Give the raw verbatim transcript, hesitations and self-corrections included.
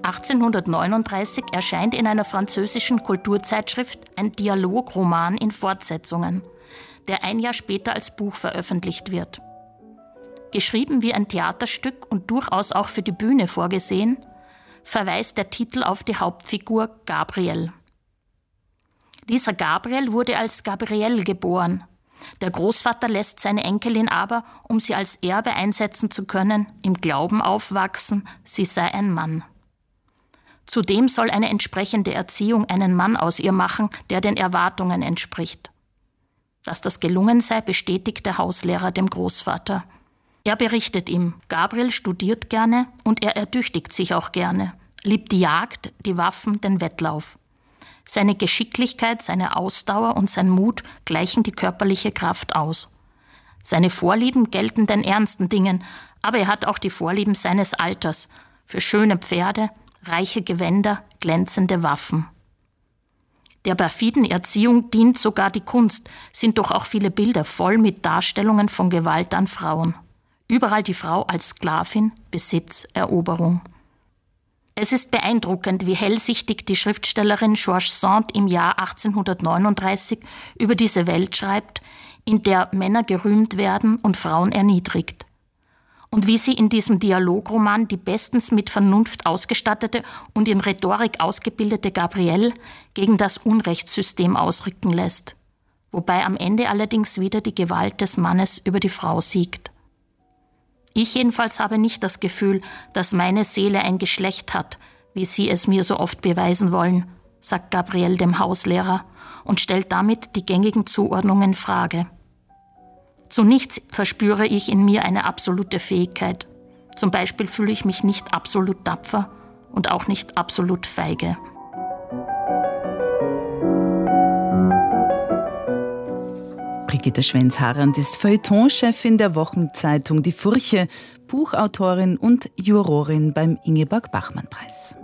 achtzehnhundertneununddreißig erscheint in einer französischen Kulturzeitschrift ein Dialogroman in Fortsetzungen, der ein Jahr später als Buch veröffentlicht wird. Geschrieben wie ein Theaterstück und durchaus auch für die Bühne vorgesehen, verweist der Titel auf die Hauptfigur Gabriel. Dieser Gabriel wurde als Gabrielle geboren. Der Großvater lässt seine Enkelin aber, um sie als Erbe einsetzen zu können, im Glauben aufwachsen, sie sei ein Mann. Zudem soll eine entsprechende Erziehung einen Mann aus ihr machen, der den Erwartungen entspricht. Dass das gelungen sei, bestätigt der Hauslehrer dem Großvater. Er berichtet ihm, Gabriel studiert gerne und er ertüchtigt sich auch gerne, liebt die Jagd, die Waffen, den Wettlauf. Seine Geschicklichkeit, seine Ausdauer und sein Mut gleichen die körperliche Kraft aus. Seine Vorlieben gelten den ernsten Dingen, aber er hat auch die Vorlieben seines Alters für schöne Pferde, reiche Gewänder, glänzende Waffen. Der perfiden Erziehung dient sogar die Kunst, sind doch auch viele Bilder voll mit Darstellungen von Gewalt an Frauen. Überall die Frau als Sklavin, Besitz, Eroberung. Es ist beeindruckend, wie hellsichtig die Schriftstellerin George Sand im Jahr achtzehnhundertneununddreißig über diese Welt schreibt, in der Männer gerühmt werden und Frauen erniedrigt. Und wie sie in diesem Dialogroman die bestens mit Vernunft ausgestattete und in Rhetorik ausgebildete Gabrielle gegen das Unrechtssystem ausrücken lässt, wobei am Ende allerdings wieder die Gewalt des Mannes über die Frau siegt. Ich jedenfalls habe nicht das Gefühl, dass meine Seele ein Geschlecht hat, wie Sie es mir so oft beweisen wollen, sagt Gabrielle dem Hauslehrer und stellt damit die gängigen Zuordnungen in Frage. Zu nichts verspüre ich in mir eine absolute Fähigkeit. Zum Beispiel fühle ich mich nicht absolut tapfer und auch nicht absolut feige. Brigitte Schwenz-Harand ist Feuilletonchefin der Wochenzeitung Die Furche, Buchautorin und Jurorin beim Ingeborg-Bachmann-Preis.